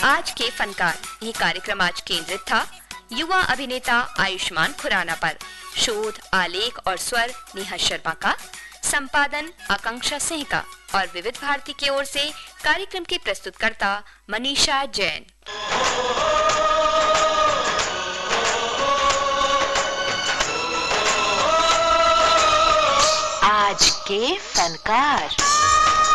आज के फनकार ये कार्यक्रम आज केंद्रित था युवा अभिनेता आयुष्मान खुराना पर। शोध, आलेख और स्वर नेहा शर्मा का, संपादन आकांक्षा सिंह का और विविध भारती की ओर से कार्यक्रम की प्रस्तुतकर्ता मनीषा जैन। आज के फनकार।